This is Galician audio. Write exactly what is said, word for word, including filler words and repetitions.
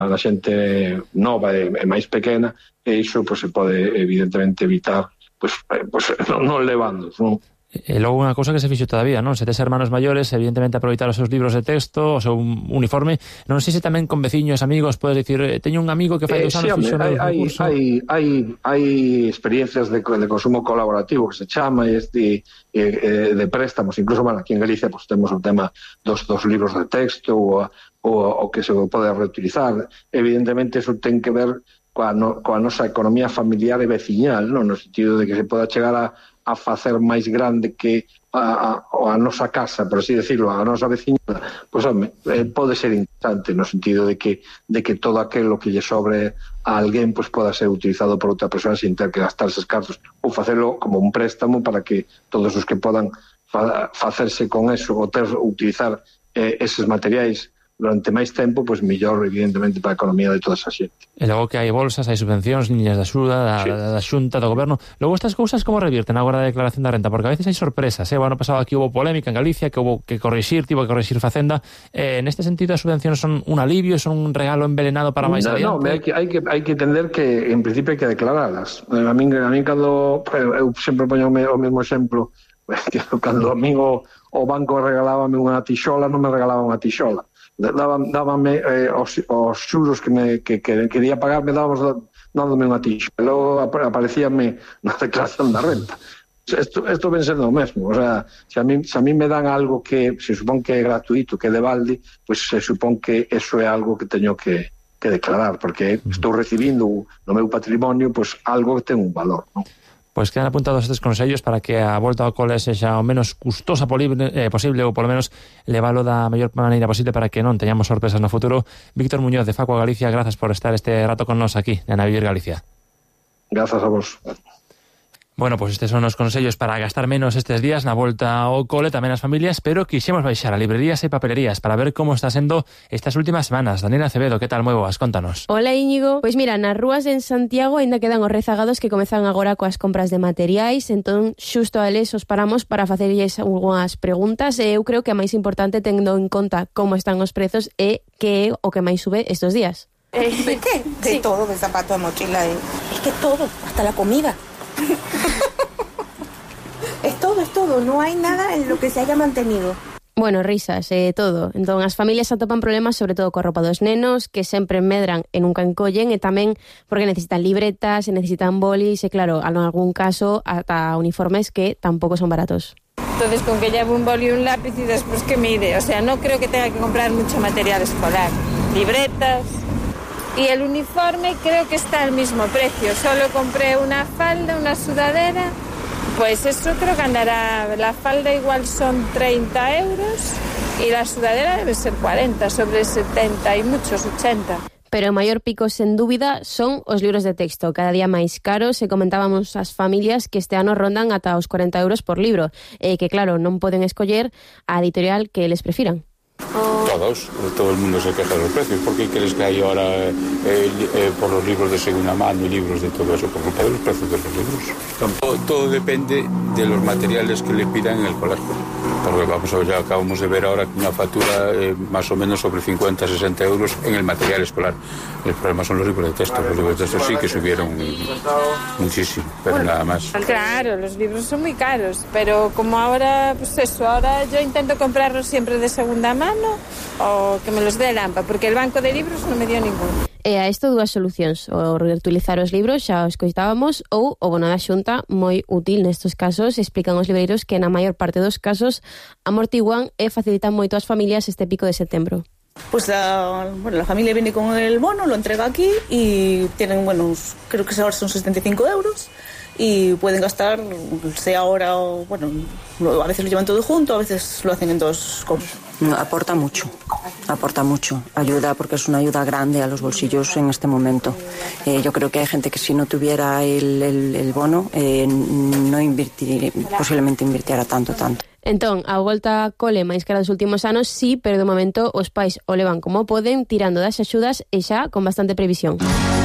a xente nova e, e máis pequena, e iso pues, se pode evidentemente evitar pues, pues, non, non levando, non? E logo unha cousa que se fixo todavía, non? Se tes hermanos maiores, evidentemente aproveitar os seus libros de texto, o seu uniforme. Non sei se tamén con veciños, amigos, podes dicir, teño un amigo que fai eh, dos anos sí, fixo hai, o curso. Hai, hai, hai experiencias de, de consumo colaborativo que se chama e este, eh, de préstamos, incluso, bueno, aquí en Galicia pues, temos o tema dos, dos libros de texto ou, ou, ou que se pode reutilizar. Evidentemente, eso ten que ver coa, no, coa nosa economía familiar e veciñal, non? No sentido de que se poda chegar a a facer máis grande que a, a, a nosa casa, por así decirlo, a nosa veciña, pois, home, eh, pode ser interesante no sentido de que de que todo aquilo que lle sobre a alguén pois poda ser utilizado por outra persoa sin ter que gastar eses cartos ou facelo como un préstamo para que todos os que podan fa, facerse con eso ou ter, utilizar eh, eses materiais durante máis tempo, pois mellor, evidentemente, para a economía de toda esa xente. E logo que hai bolsas, hai subvencións, líneas de axuda, da, sí. da, da xunta, do goberno. Logo estas cousas como revirten agora da declaración da renta? Porque a veces hai sorpresas, eh? O ano pasado aquí hubo polémica en Galicia, que hubo que corrixir, tivo que corrixir Facenda. Eh, neste sentido, as subvencións son un alivio, son un regalo envenenado para máis no, adiante? No, hai que, hai que, hai que entender que, en principio, hai que declaralas. A min, a min cando, eu sempre poño o mesmo exemplo, que cando a min o, o banco regalábame unha tixola, non me regalaba unha tixola. Dábame, dábame eh, os, os xuros que, me, que, que quería pagar, me dábamos dándome unha tixa. E logo aparecíame na declaración da renta. Isto, isto ven sendo o mesmo. O sea, se a, mí, se a mí me dan algo que se supón que é gratuito, que é de balde, pues se supón que eso é algo que teño que, que declarar, porque estou recibindo no meu patrimonio pues, algo que ten un valor, non? Pois quedan apuntados estes consellos para que a volta ao cole sexa o menos custosa eh, posible ou polo menos levalo da mellor maneira posible para que non teñamos sorpresas no futuro. Víctor Muñoz, de Facua Galicia, grazas por estar este rato con nós aquí en A Vivir Galicia. Grazas a vos. Bueno, pois estes son os consellos para gastar menos estes días na volta ao cole, tamén as familias, pero quixemos baixar a librerías e papelerías para ver como está sendo estas últimas semanas. Daniela Acevedo, que tal, moi boas, contanos. Hola, Íñigo. Pois mira, nas rúas en Santiago aínda quedan os rezagados que comezan agora coas compras de materiais, entón xusto a eles os paramos para facerlles algunhas preguntas e eu creo que a máis importante tendo en conta como están os prezos e que é o que máis sube estes días. Eh, ¿De qué? De sí. Todo, de zapato, de mochila, de... es que todo, hasta la comida. Es todo, es todo, no hai nada en lo que se haya mantenido. Bueno, risas, eh, todo. Entón, as familias atopan problemas sobre todo coa roupa dos nenos, que sempre medran e nunca encollen, e tamén porque necesitan libretas, se necesitan bolis, e claro, en algún caso, ata uniformes que tampouco son baratos. Entonces, con que lleve un boli y un lápiz y después que mire, o sea, no creo que tenga que comprar mucho material escolar. Libretas... Y el uniforme creo que está al mismo precio. Solo compré una falda, una sudadera. Pues eso creo que andará. La falda igual son treinta euros y la sudadera debe ser cuarenta, sobre setenta y muchos, ochenta. Pero o maior pico, sen dúbida, son os libros de texto. Cada día máis caros, e comentábamos as familias que este ano rondan ata os cuarenta euros por libro. E que, claro, non poden escoller a editorial que les prefiran. Todos, todo el mundo se queja de los precios. ¿Por qué crees que hay ahora eh, eh, por los libros de segunda mano y libros de todo eso? Por culpa de los precios de los libros. Todo, todo depende de los materiales que le pidan en el colegio. Porque vamos a ver, ya acabamos de ver ahora una factura eh, más o menos sobre cincuenta a sesenta euros en el material escolar. El problema son los libros de texto. Los libros de texto sí que subieron muchísimo, pero bueno, nada más. Claro, los libros son muy caros, pero como ahora, pues eso, ahora yo intento comprarlos siempre de segunda mano o que me los dé el A M P A, porque el banco de libros non me dio ninguno. E a isto dúas solucións, o reutilizar os libros, xa os coitábamos, ou o bono da xunta, moi útil nestes casos, explican os libreiros que na maior parte dos casos amortiguan e facilitan moito ás familias este pico de setembro. Pues la, bueno, la familia viene con el bono, lo entrega aquí y tienen, bueno, creo que ahora son setenta y cinco euros y pueden gastar, sea ahora o, bueno, a veces lo llevan todo junto, a veces lo hacen en dos compras. Aporta mucho, aporta mucho, ayuda porque es una ayuda grande a los bolsillos en este momento. Eh, yo creo que hay gente que si no tuviera el, el, el bono eh, no invertiría, posiblemente invirtiera tanto, tanto. Entón, a volta a cole máis cara dos últimos anos, sí, pero de momento os pais o levan como poden, tirando das axudas e xa con bastante previsión.